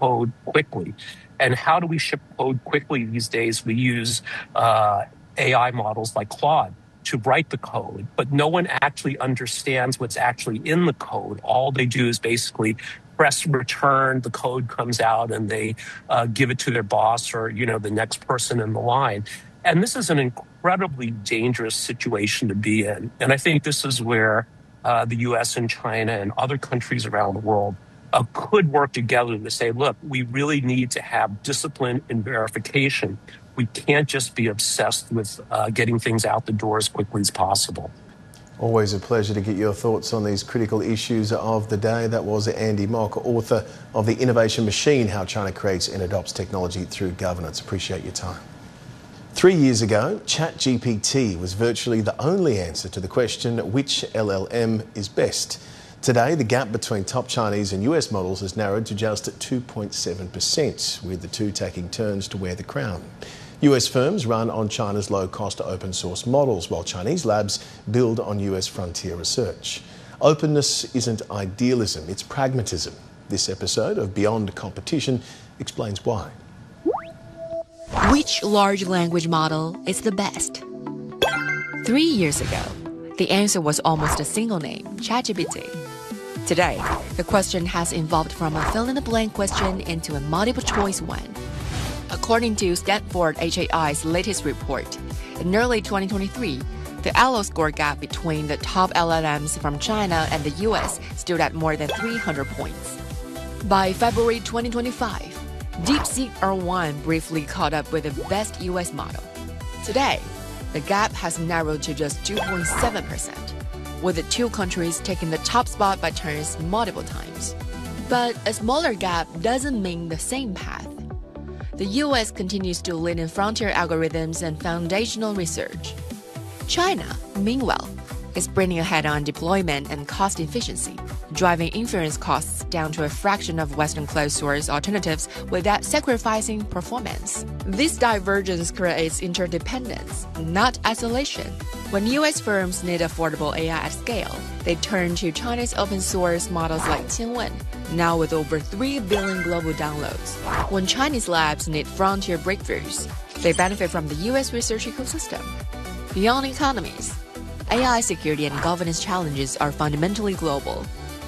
code quickly. And how do we ship code quickly these days? We use AI models like Claude to write the code, but no one actually understands what's actually in the code. All they do is basically press return, the code comes out, and they give it to their boss or, the next person in the line. And this is an incredibly dangerous situation to be in. And I think this is where the US and China and other countries around the world could work together to say, look, we really need to have discipline and verification. We can't just be obsessed with getting things out the door as quickly as possible. Always a pleasure to get your thoughts on these critical issues of the day. That was Andy Mok, author of The Innovation Machine, How China Creates and Adopts Technology Through Governance. Appreciate your time. 3 years ago, ChatGPT was virtually the only answer to the question, which LLM is best? Today, the gap between top Chinese and US models has narrowed to just 2.7%, with the two taking turns to wear the crown. US firms run on China's low-cost open-source models, while Chinese labs build on US frontier research. Openness isn't idealism, it's pragmatism. This episode of Beyond Competition explains why. Which large language model is the best? 3 years ago, the answer was almost a single name, ChatGPT. Today, the question has evolved from a fill-in-the-blank question into a multiple-choice one. According to Stanford HAI's latest report, in early 2023, the Allo score gap between the top LLMs from China and the US stood at more than 300 points. By February 2025, DeepSeek R1 briefly caught up with the best US model. Today, the gap has narrowed to just 2.7%, with the two countries taking the top spot by turns multiple times. But a smaller gap doesn't mean the same path. The US continues to lead in frontier algorithms and foundational research. China, meanwhile, is sprinting ahead on deployment and cost efficiency, driving inference costs down to a fraction of Western closed-source alternatives without sacrificing performance. This divergence creates interdependence, not isolation. When US firms need affordable AI at scale, they turn to China's open-source models like Qianwen, now with over 3 billion global downloads. When Chinese labs need frontier breakthroughs, they benefit from the US research ecosystem. Beyond economies, AI security and governance challenges are fundamentally global.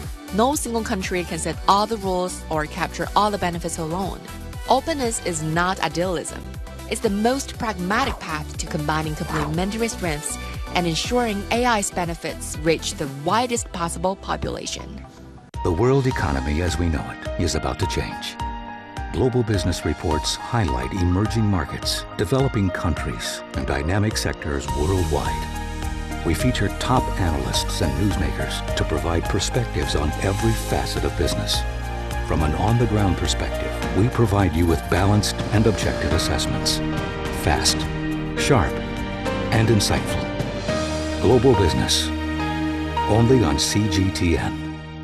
No single country can set all the rules or capture all the benefits alone. Openness is not idealism. It's the most pragmatic path to combining complementary strengths and ensuring AI's benefits reach the widest possible population. The world economy as we know it is about to change. Global business reports highlight emerging markets, developing countries, and dynamic sectors worldwide. We feature top analysts and newsmakers to provide perspectives on every facet of business. From an on-the-ground perspective, we provide you with balanced and objective assessments. Fast, sharp, and insightful. Global Business, only on CGTN.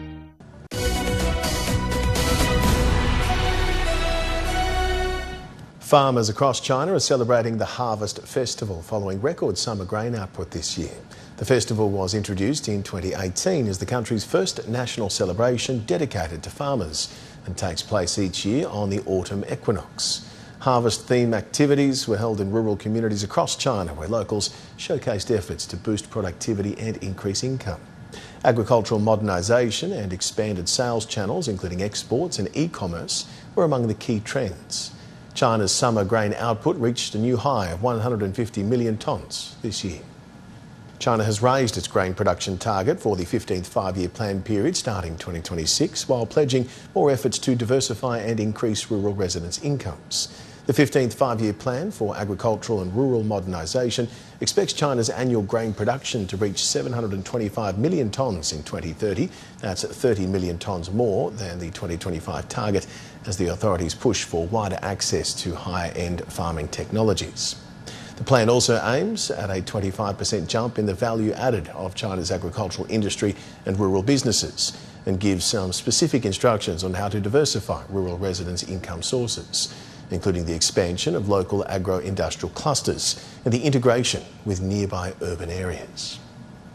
Farmers across China are celebrating the Harvest Festival following record summer grain output this year. The festival was introduced in 2018 as the country's first national celebration dedicated to farmers and takes place each year on the autumn equinox. Harvest-themed activities were held in rural communities across China where locals showcased efforts to boost productivity and increase income. Agricultural modernisation and expanded sales channels, including exports and e-commerce, were among the key trends. China's summer grain output reached a new high of 150 million tonnes this year. China has raised its grain production target for the 15th five-year plan period starting 2026, while pledging more efforts to diversify and increase rural residents' incomes. The 15th five-year plan for agricultural and rural modernisation expects China's annual grain production to reach 725 million tonnes in 2030. That's 30 million tonnes more than the 2025 target, as the authorities push for wider access to higher-end farming technologies. The plan also aims at a 25% jump in the value added of China's agricultural industry and rural businesses, and gives some specific instructions on how to diversify rural residents' income sources, including the expansion of local agro-industrial clusters and the integration with nearby urban areas. For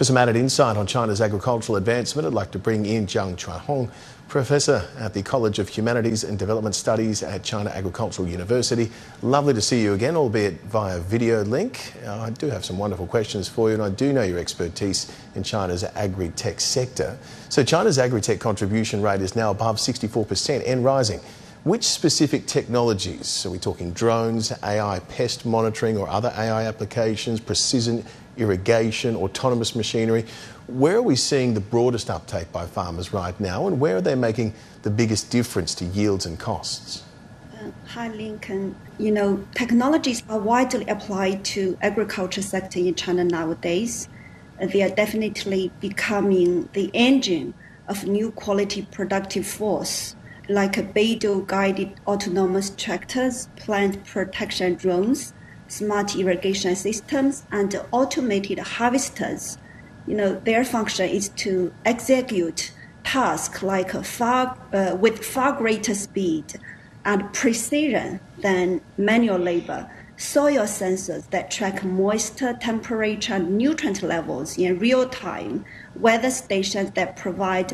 For some added insight on China's agricultural advancement, I'd like to bring in Zhang Chuanhong, Professor at the College of Humanities and Development Studies at China Agricultural University. Lovely to see you again, albeit via video link. I do have some wonderful questions for you, and I do know your expertise in China's agri-tech sector. So China's agri-tech contribution rate is now above 64% and rising. Which specific technologies, are we talking drones, AI pest monitoring or other AI applications, precision irrigation, autonomous machinery, where are we seeing the broadest uptake by farmers right now, and where are they making the biggest difference to yields and costs? Hi, Lincoln. Technologies are widely applied to agriculture sector in China nowadays. They are definitely becoming the engine of new quality productive force, like Beidou-guided autonomous tractors, plant protection drones, smart irrigation systems, and automated harvesters. Their function is to execute tasks like with far greater speed and precision than manual labor. Soil sensors that track moisture, temperature, and nutrient levels in real time, weather stations that provide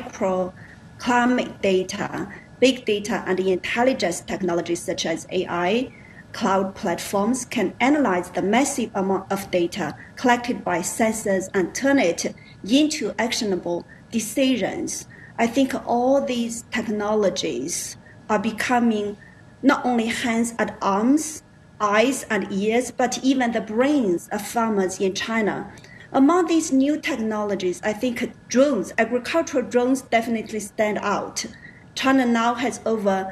microclimate data, big data, and intelligence technologies such as AI. Cloud platforms can analyze the massive amount of data collected by sensors and turn it into actionable decisions. I think all these technologies are becoming not only hands and arms, eyes and ears, but even the brains of farmers in China. Among these new technologies, I think drones, agricultural drones, definitely stand out. China now has over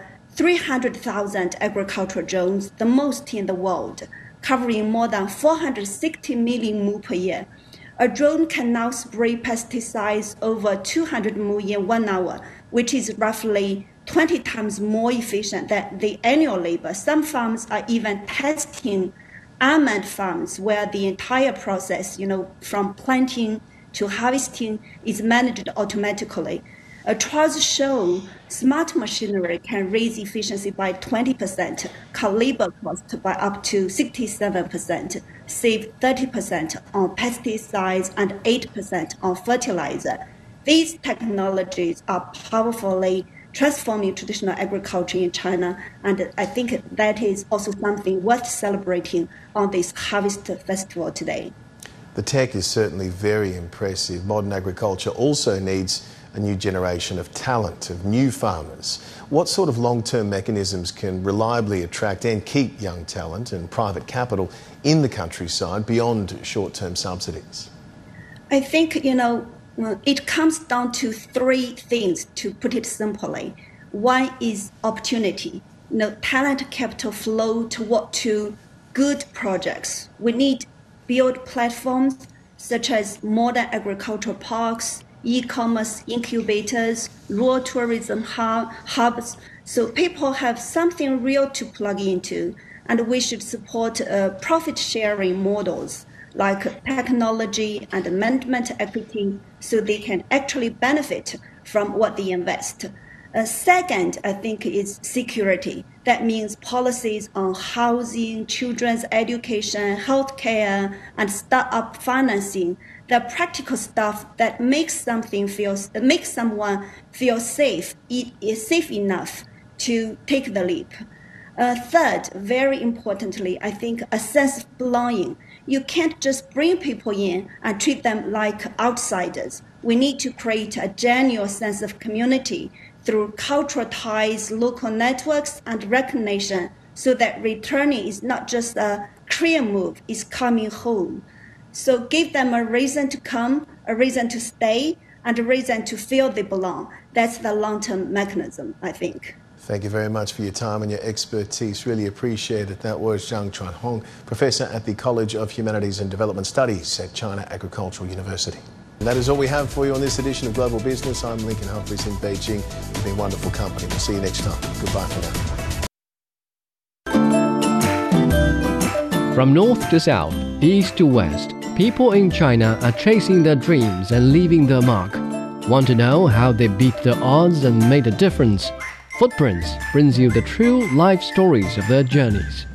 300,000 agricultural drones, the most in the world, covering more than 460 million mu per year. A drone can now spray pesticides over 200 mu in 1 hour, which is roughly 20 times more efficient than the annual labor. Some farms are even testing unmanned farms where the entire process, from planting to harvesting, is managed automatically. Trials show smart machinery can raise efficiency by 20%, cut labor cost by up to 67%, save 30% on pesticides and 8% on fertilizer. These technologies are powerfully transforming traditional agriculture in China, and I think that is also something worth celebrating on this Harvest Festival today. The tech is certainly very impressive. Modern agriculture also needs a new generation of talent, of new farmers. What sort of long-term mechanisms can reliably attract and keep young talent and private capital in the countryside beyond short-term subsidies? I think, it comes down to 3 things, to put it simply. One is opportunity. Talent capital flow to good projects. We need build platforms such as modern agricultural parks, e-commerce incubators, rural tourism hubs, so people have something real to plug into. And we should support profit-sharing models like technology and management equity so they can actually benefit from what they invest. Second, I think, is security. That means policies on housing, children's education, healthcare, and startup financing. The practical stuff that makes someone feel safe, is safe enough to take the leap. Third, very importantly, I think a sense of belonging. You can't just bring people in and treat them like outsiders. We need to create a genuine sense of community through cultural ties, local networks, and recognition, so that returning is not just a career move, it's coming home. So give them a reason to come, a reason to stay, and a reason to feel they belong. That's the long-term mechanism, I think. Thank you very much for your time and your expertise. Really appreciate it. That was Zhang Chuanhong, Professor at the College of Humanities and Development Studies at China Agricultural University. And that is all we have for you on this edition of Global Business. I'm Lincoln Humphreys in Beijing. You've been wonderful company. We'll see you next time. Goodbye for now. From north to south, east to west, people in China are chasing their dreams and leaving their mark. Want to know how they beat the odds and made a difference? Footprints brings you the true life stories of their journeys.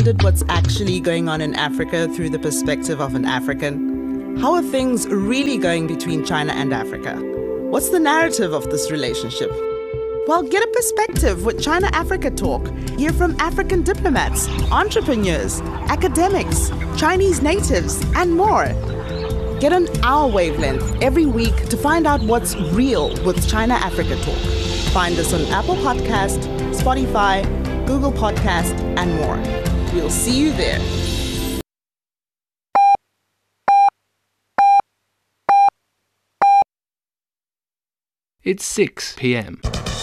wondered what's actually going on in Africa through the perspective of an African? How are things really going between China and Africa? What's the narrative of this relationship? Well, get a perspective with China-Africa Talk. Hear from African diplomats, entrepreneurs, academics, Chinese natives, and more. Get on our wavelength every week to find out what's real with China-Africa Talk. Find us on Apple Podcast, Spotify, Google Podcast, and more. We'll see you there. It's 6 p.m.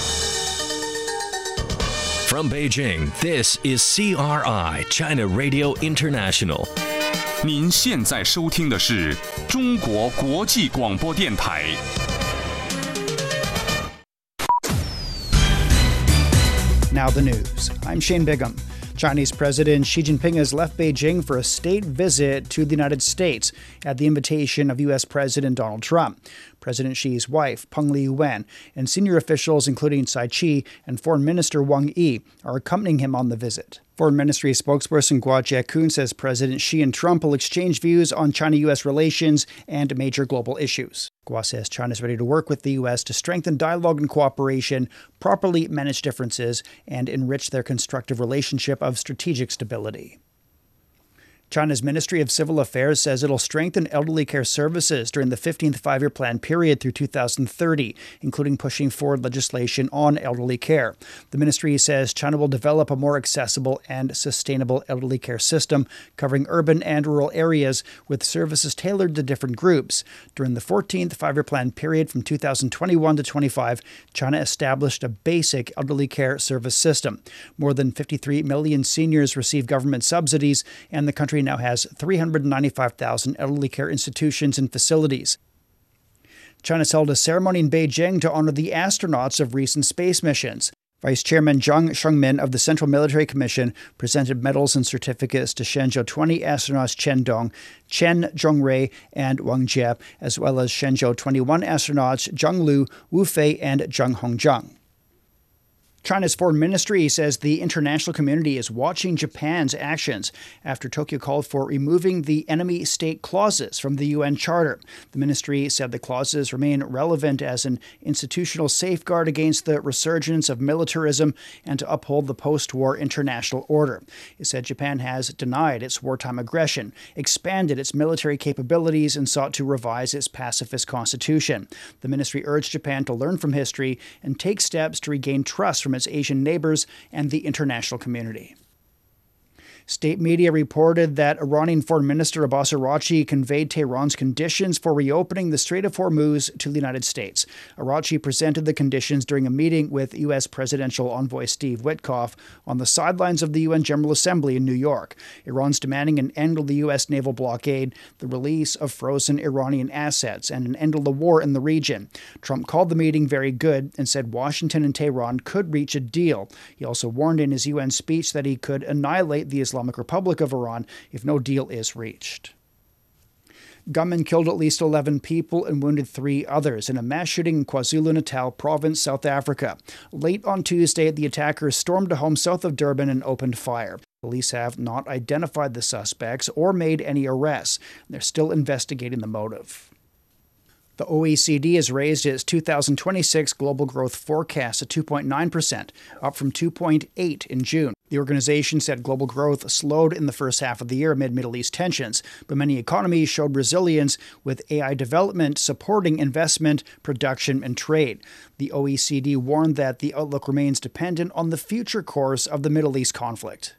From Beijing, this is CRI, China Radio International. 您现在收听的是中国国际广播电台。 Now the news. I'm Shane Bigham. Chinese President Xi Jinping has left Beijing for a state visit to the United States at the invitation of U.S. President Donald Trump. President Xi's wife, Peng Liyuan, and senior officials including Cai Qi and Foreign Minister Wang Yi are accompanying him on the visit. Foreign Ministry spokesperson Guo Jiakun says President Xi and Trump will exchange views on China-U.S. relations and major global issues. Guo says China is ready to work with the U.S. to strengthen dialogue and cooperation, properly manage differences, and enrich their constructive relationship of strategic stability. China's Ministry of Civil Affairs says it'll strengthen elderly care services during the 15th five-year plan period through 2030, including pushing forward legislation on elderly care. The ministry says China will develop a more accessible and sustainable elderly care system covering urban and rural areas with services tailored to different groups. During the 14th five-year plan period from 2021 to 25, China established a basic elderly care service system. More than 53 million seniors receive government subsidies, and the country now has 395,000 elderly care institutions and facilities. China's held a ceremony in Beijing to honor the astronauts of recent space missions. Vice Chairman Zhang Shengmin of the Central Military Commission presented medals and certificates to Shenzhou 20 astronauts Chen Dong, Chen Zhongrui, and Wang Jie, as well as Shenzhou 21 astronauts Zhang Lu, Wu Fei, and Zheng Hongzhang. China's foreign ministry says the international community is watching Japan's actions after Tokyo called for removing the enemy state clauses from the UN Charter. The ministry said the clauses remain relevant as an institutional safeguard against the resurgence of militarism and to uphold the post-war international order. It said Japan has denied its wartime aggression, expanded its military capabilities, and sought to revise its pacifist constitution. The ministry urged Japan to learn from history and take steps to regain trust from its Asian neighbors and the international community. State media reported that Iranian Foreign Minister Abbas Araghchi conveyed Tehran's conditions for reopening the Strait of Hormuz to the United States. Araghchi presented the conditions during a meeting with U.S. Presidential Envoy Steve Witkoff on the sidelines of the UN General Assembly in New York. Iran's demanding an end to the U.S. naval blockade, the release of frozen Iranian assets, and an end to the war in the region. Trump called the meeting very good and said Washington and Tehran could reach a deal. He also warned in his UN speech that he could annihilate the Islamic Republic of Iran if no deal is reached. Gunmen killed at least 11 people and wounded 3 others in a mass shooting in KwaZulu-Natal province, South Africa. Late on Tuesday, the attackers stormed a home south of Durban and opened fire. Police have not identified the suspects or made any arrests. They're still investigating the motive. The OECD has raised its 2026 global growth forecast to 2.9%, up from 2.8% in June. The organization said global growth slowed in the first half of the year amid Middle East tensions, but many economies showed resilience, with AI development supporting investment, production, and trade. The OECD warned that the outlook remains dependent on the future course of the Middle East conflict.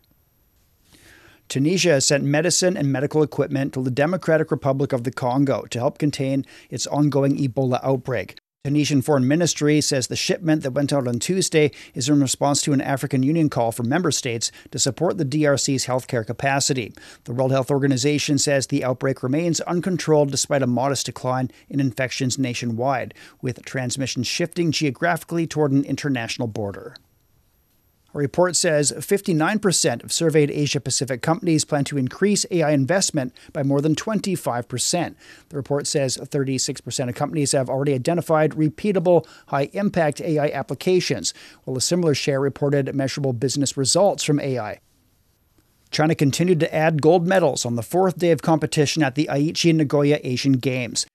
Tunisia has sent medicine and medical equipment to the Democratic Republic of the Congo to help contain its ongoing Ebola outbreak. Tunisian Foreign Ministry says the shipment that went out on Tuesday is in response to an African Union call for member states to support the DRC's healthcare capacity. The World Health Organization says the outbreak remains uncontrolled despite a modest decline in infections nationwide, with transmission shifting geographically toward an international border. A report says 59% of surveyed Asia-Pacific companies plan to increase AI investment by more than 25%. The report says 36% of companies have already identified repeatable, high-impact AI applications, while a similar share reported measurable business results from AI. China continued to add gold medals on the fourth day of competition at the Aichi Nagoya Asian Games.